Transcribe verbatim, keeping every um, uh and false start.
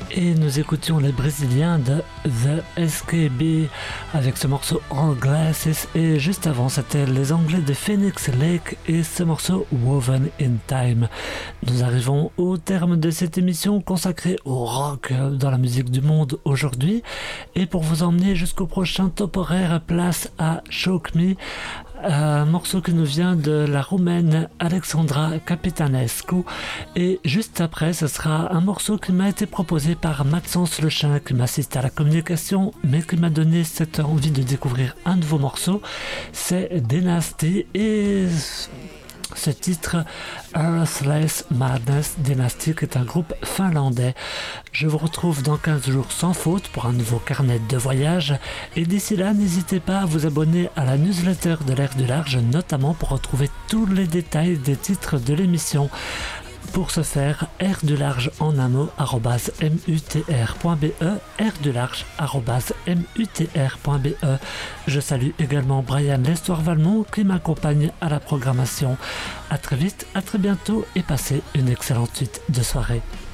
Et nous écoutions les Brésiliens de The S K B avec ce morceau All Glasses, et juste avant c'était les Anglais de Phoenix Lake et ce morceau Woven in Time. Nous arrivons au terme de cette émission consacrée au rock dans la musique du monde aujourd'hui, et pour vous emmener jusqu'au prochain top horaire, place à Shock Me, un morceau qui nous vient de la roumaine Alexandra Capitanescu, et juste après ce sera un morceau qui m'a été proposé par Maxence Lechin, qui m'assiste à la communication mais qui m'a donné cette envie de découvrir un nouveau morceau. C'est Dynasty et ce titre Earthless Madness. Dynasty qui est un groupe finlandais. Je vous retrouve dans quinze jours sans faute pour un nouveau carnet de voyage, et d'ici là n'hésitez pas à vous abonner à la newsletter de l'Air du Large, notamment pour retrouver tous les détails des titres de l'émission. Pour ce faire, air du large en un mot arobase mutr point be, air du large arobase mutr point be. Je salue également Brian Lestoir-Valmont qui m'accompagne à la programmation. A très vite, à très bientôt et passez une excellente suite de soirée.